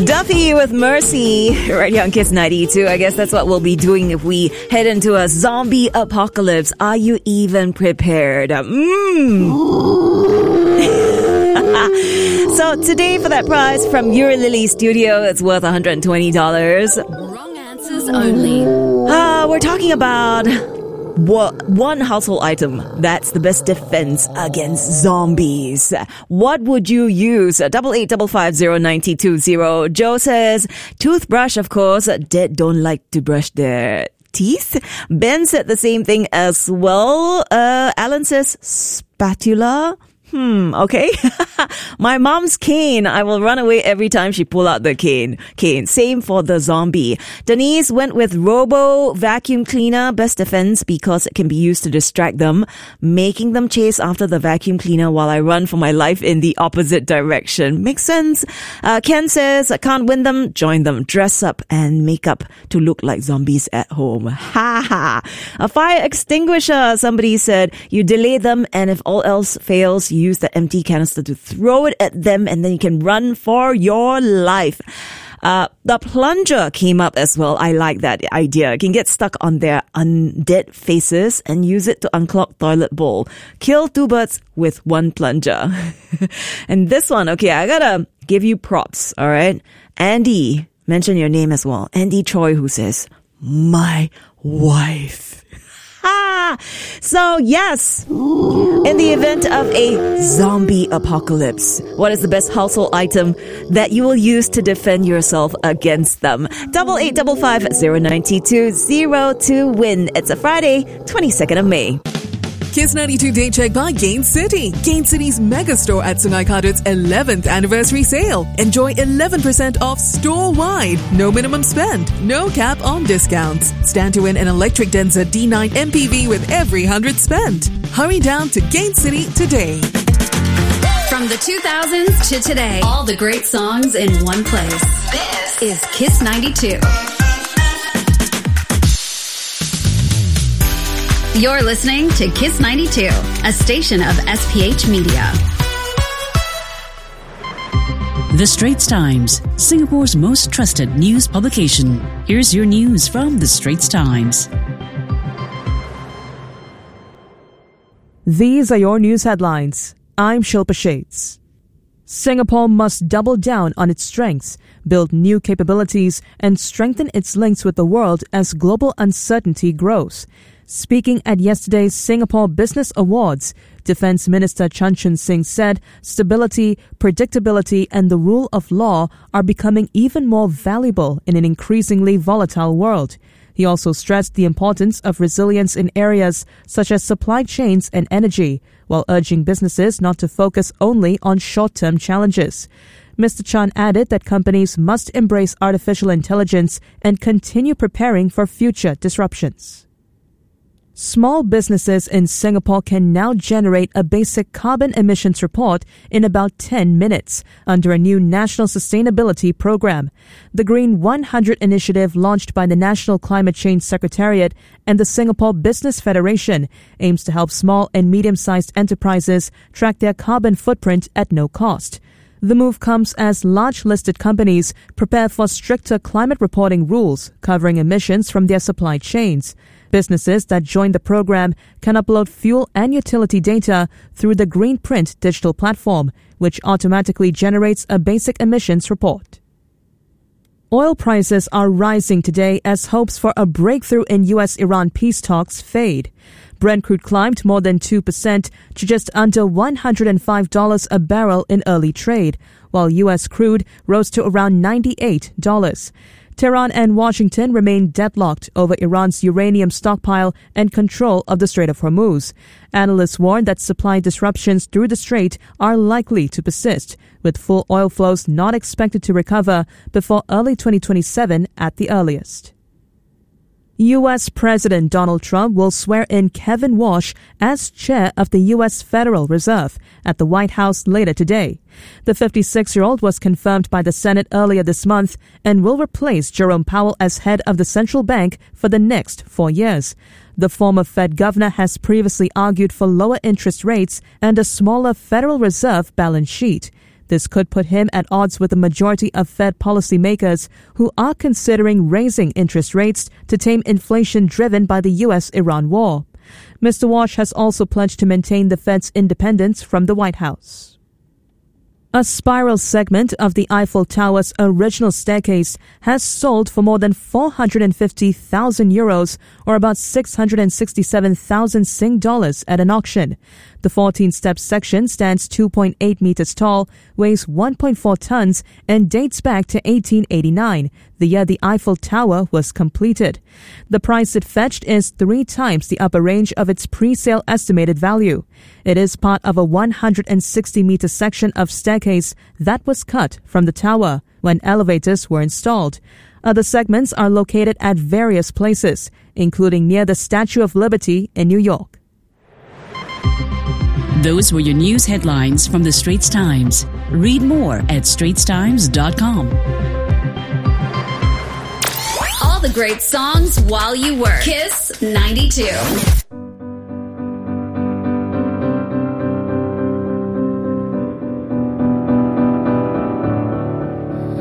Duffy with Mercy, right here on Kiss 92. I guess that's what we'll be doing if we head into a zombie apocalypse. Are you even prepared? So today for that prize from Yuri Lily Studio, it's worth $120. Wrong answers only. We're talking about one household item that's the best defense against zombies. What would you use? 88550920. Joe says toothbrush, of course. Dead don't like to brush their teeth. Ben said the same thing as well. Alan says spatula. Okay. My mom's cane. I will run away every time she pull out the cane. Same for the zombie. Denise went with Robo vacuum cleaner. Best defense because it can be used to distract them, making them chase after the vacuum cleaner while I run for my life in the opposite direction. Makes sense. Ken says, I can't win them. Join them. Dress up and make up to look like zombies at home. Ha ha. A fire extinguisher. Somebody said, you delay them and if all else fails, you use the empty canister to throw it at them and then you can run for your life. The plunger came up as well. I like that idea. You can get stuck on their undead faces and use it to unclog toilet bowl. Kill two birds with one plunger. And this one, okay, I gotta give you props, alright? Andy, mention your name as well. Andy Choi, who says, my wife. So yes, in the event of a zombie apocalypse, what is the best household item that you will use to defend yourself against them? 88550920 to win. It's a Friday, 22nd of May. Kiss 92 Day Check by Gain City. Gain City's mega store at Sungai Kadut's 11th anniversary sale. Enjoy 11% off store-wide. No minimum spend. No cap on discounts. Stand to win an electric Denza D9 MPV with every 100 spent. Hurry down to Gain City today. From the 2000s to today, all the great songs in one place. This is Kiss 92. You're listening to Kiss 92, a station of SPH Media. The Straits Times, Singapore's most trusted news publication. Here's your news from The Straits Times. These are your news headlines. I'm Shilpa Shades. Singapore must double down on its strengths, build new capabilities, and strengthen its links with the world as global uncertainty grows. Speaking at yesterday's Singapore Business Awards, Defence Minister Chan Chun Sing said stability, predictability, and the rule of law are becoming even more valuable in an increasingly volatile world. He also stressed the importance of resilience in areas such as supply chains and energy, while urging businesses not to focus only on short-term challenges. Mr. Chan added that companies must embrace artificial intelligence and continue preparing for future disruptions. Small businesses in Singapore can now generate a basic carbon emissions report in about 10 minutes under a new national sustainability program. The Green 100 initiative launched by the National Climate Change Secretariat and the Singapore Business Federation aims to help small and medium-sized enterprises track their carbon footprint at no cost. The move comes as large listed companies prepare for stricter climate reporting rules covering emissions from their supply chains. Businesses that join the program can upload fuel and utility data through the Greenprint digital platform, which automatically generates a basic emissions report. Oil prices are rising today as hopes for a breakthrough in U.S.-Iran peace talks fade. Brent crude climbed more than 2% to just under $105 a barrel in early trade, while U.S. crude rose to around $98. Tehran and Washington remain deadlocked over Iran's uranium stockpile and control of the Strait of Hormuz. Analysts warn that supply disruptions through the strait are likely to persist, with full oil flows not expected to recover before early 2027 at the earliest. U.S. President Donald Trump will swear in Kevin Walsh as chair of the U.S. Federal Reserve at the White House later today. The 56-year-old was confirmed by the Senate earlier this month and will replace Jerome Powell as head of the central bank for the next 4 years. The former Fed governor has previously argued for lower interest rates and a smaller Federal Reserve balance sheet. This could put him at odds with the majority of Fed policymakers who are considering raising interest rates to tame inflation driven by the U.S.-Iran war. Mr. Walsh has also pledged to maintain the Fed's independence from the White House. A spiral segment of the Eiffel Tower's original staircase has sold for more than 450,000 euros, or about 667,000 Sing dollars at an auction. The 14-step section stands 2.8 meters tall, weighs 1.4 tons, and dates back to 1889, the year the Eiffel Tower was completed. The price it fetched is 3 times the upper range of its pre-sale estimated value. It is part of a 160-meter section of staircase that was cut from the tower when elevators were installed. Other segments are located at various places, including near the Statue of Liberty in New York. Those were your news headlines from the Straits Times. Read more at straitstimes.com. All the great songs while you work. Kiss 92.